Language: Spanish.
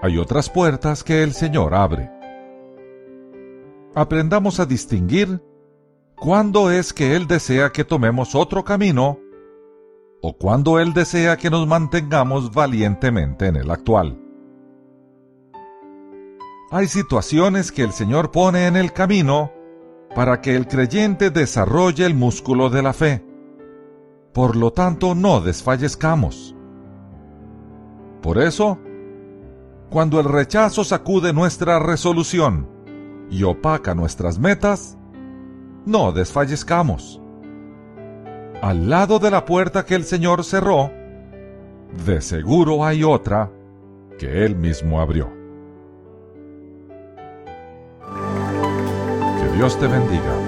hay otras puertas que el Señor abre. Aprendamos a distinguir cuándo es que Él desea que tomemos otro camino o cuándo Él desea que nos mantengamos valientemente en el actual. Hay situaciones que el Señor pone en el camino para que el creyente desarrolle el músculo de la fe. Por lo tanto, no desfallezcamos. Por eso, cuando el rechazo sacude nuestra resolución y opaca nuestras metas, no desfallezcamos. Al lado de la puerta que el Señor cerró, de seguro hay otra que Él mismo abrió. Que Dios te bendiga.